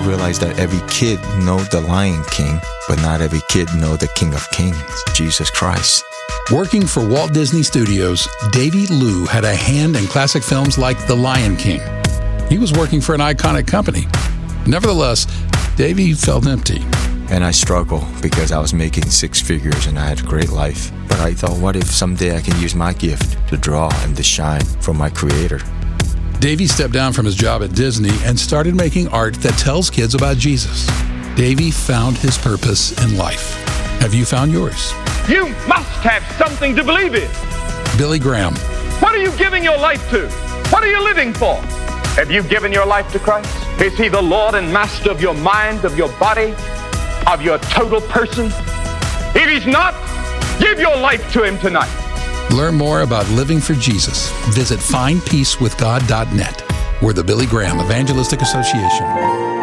realized that every kid know the Lion King, but not every kid know the King of Kings, Jesus Christ. Working for Walt Disney Studios, Davy Liu had a hand in classic films like The Lion King. He was working for an iconic company. Nevertheless, Davy felt empty. And I struggled because I was making six figures and I had a great life. But I thought, what if someday I can use my gift to draw and to shine from my creator? Davy stepped down from his job at Disney and started making art that tells kids about Jesus. Davy found his purpose in life. Have you found yours? You must have something to believe in. Billy Graham. What are you giving your life to? What are you living for? Have you given your life to Christ? Is he the Lord and Master of your mind, of your body, of your total person? If he's not, give your life to him tonight. Learn more about living for Jesus. Visit findpeacewithgod.net. We're the Billy Graham Evangelistic Association.